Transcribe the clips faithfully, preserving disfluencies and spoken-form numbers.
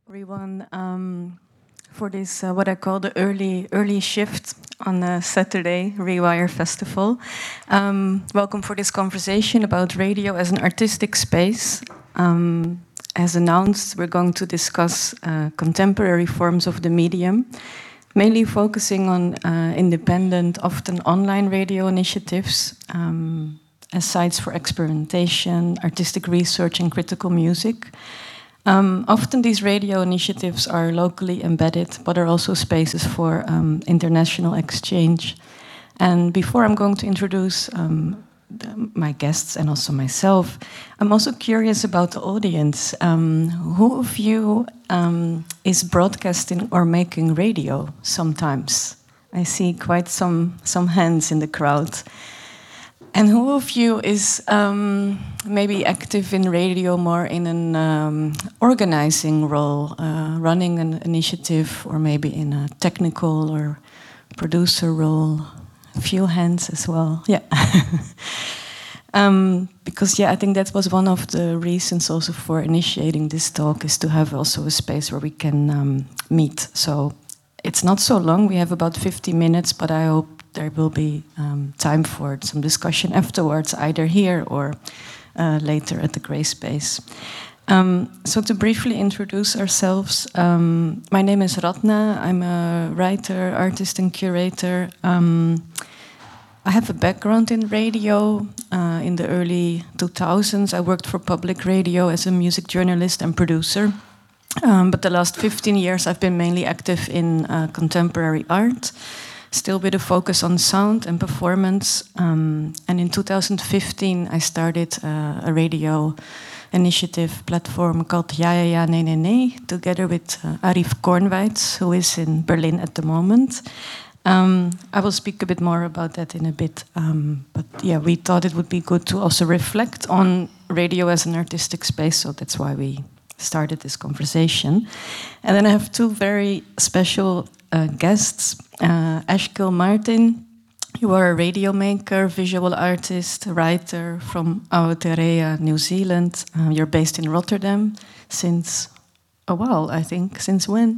everyone, um, for this uh, what I call the early early shift on a Saturday Rewire Festival. Um, welcome for this conversation about radio as an artistic space. Um, as announced, we're going to discuss uh, contemporary forms of the medium, mainly focusing on uh, independent, often online radio initiatives um, as sites for experimentation, artistic research, and critical music. Um, often these radio initiatives are locally embedded, but are also spaces for um, international exchange. And before I'm going to introduce um, the, my guests and also myself, I'm also curious about the audience. Um, who of you um, is broadcasting or making radio sometimes? I see quite some, some hands in the crowd. And who of you is um, maybe active in radio more in an um, organizing role, uh, running an initiative, or maybe in a technical or producer role? A few hands as well, yeah. um, because yeah, I think that was one of the reasons also for initiating this talk, is to have also a space where we can um, meet. So it's not so long, we have about fifty minutes, but I hope there will be um, time for some discussion afterwards, either here or uh, later at the Gray Space. Um, so to briefly introduce ourselves, um, my name is Ratna. I'm a writer, artist, and curator. Um, I have a background in radio. Uh, in the early two thousands, I worked for public radio as a music journalist and producer. Um, but the last fifteen years, I've been mainly active in uh, contemporary art, still with a focus on sound and performance. Um, and in two thousand fifteen, I started uh, a radio initiative platform called Ja Ja Ja Nee Nee Nee, together with uh, Arif Kornweitz, who is in Berlin at the moment. Um, I will speak a bit more about that in a bit. Um, but yeah, we thought it would be good to also reflect on radio as an artistic space, so that's why we started this conversation. And then I have two very special uh, guests. Uh, Ashkil Martin, you are a radio maker, visual artist, writer from Aotearoa, New Zealand. Uh, you're based in Rotterdam since a while, I think. Since when?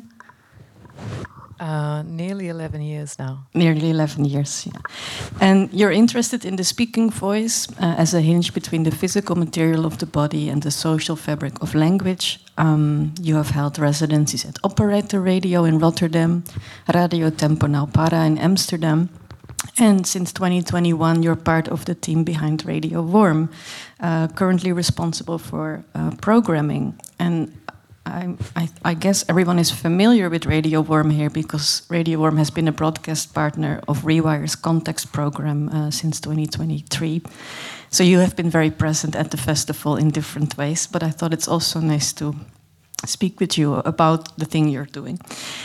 Uh, nearly eleven years now. Nearly eleven years, yeah. And you're interested in the speaking voice uh, as a hinge between the physical material of the body and the social fabric of language. Um, you have held residencies at Operator Radio in Rotterdam, Radio Tempo Naupara in Amsterdam, and since twenty twenty-one you're part of the team behind Radio Worm, uh, currently responsible for uh, programming. And I, I, I guess everyone is familiar with Radio Worm here, because Radio Worm has been a broadcast partner of Rewire's Context program uh, since twenty twenty-three. So you have been very present at the festival in different ways, but I thought it's also nice to speak with you about the thing you're doing.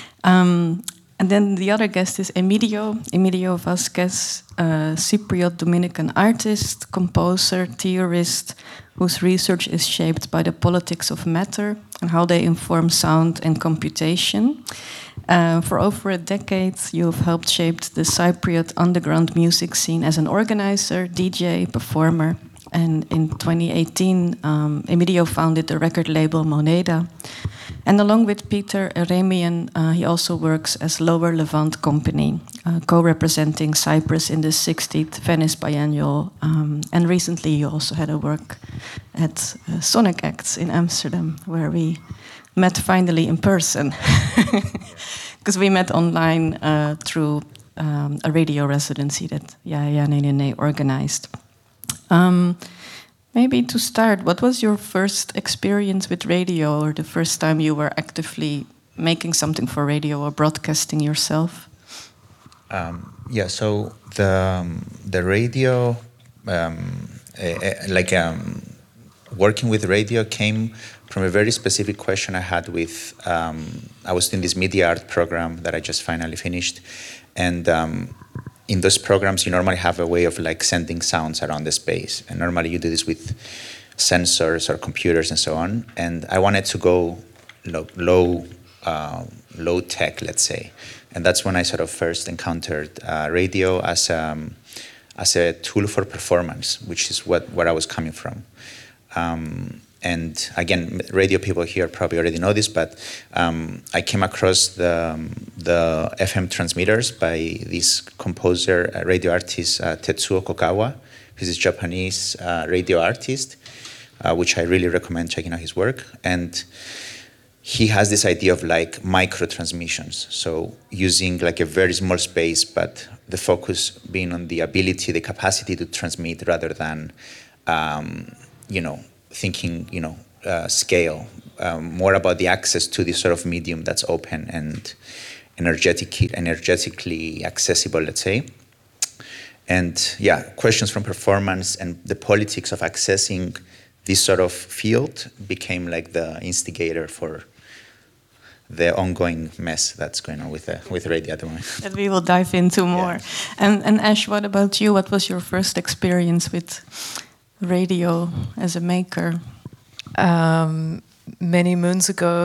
Um, and then the other guest is Emilio, Emilio Vasquez, a Cypriot Dominican artist, composer, theorist, whose research is shaped by the politics of matter and how they inform sound and computation. Uh, for over a decade, you've helped shape the Cypriot underground music scene as an organizer, D J, performer. And in twenty eighteen, um, Emilio founded the record label Moneda. And along with Peter Eremian, uh, he also works as Lower Levant Company, uh, co-representing Cyprus in the sixtieth Venice Biennial. Um, and recently you also had a work at uh, Sonic Acts in Amsterdam, where we met finally in person. Because we met online uh, through um, a radio residency that Ja Ja Nee Nee Nee organized. Um, maybe to start, what was your first experience with radio, or the first time you were actively making something for radio or broadcasting yourself? Um, yeah, so the um, the radio, um, uh, like um, working with radio came from a very specific question I had with, um, I was doing this media art program that I just finally finished, and um, in those programs, you normally have a way of like sending sounds around the space. And normally you do this with sensors or computers and so on. And I wanted to go low, low, uh, low tech, let's say. And that's when I sort of first encountered uh, radio as, um, as a tool for performance, which is what, where I was coming from. Um, and again, radio people here probably already know this, but um, I came across the, um, the F M transmitters by this composer, uh, radio artist, uh, Tetsuo Kokawa, who's a Japanese uh, radio artist, uh, which I really recommend checking out his work. And he has this idea of like micro transmissions. So using like a very small space, but the focus being on the ability, the capacity to transmit rather than, um, you know, thinking, you know, uh, scale, um, more about the access to this sort of medium that's open and energetic, energetically accessible, let's say. And yeah, questions from performance and the politics of accessing this sort of field became like the instigator for the ongoing mess that's going on with the, with radio at the moment. That we will dive into more. Yeah. And, and Ash, what about you? What was your first experience with radio as a maker? Um, many moons ago,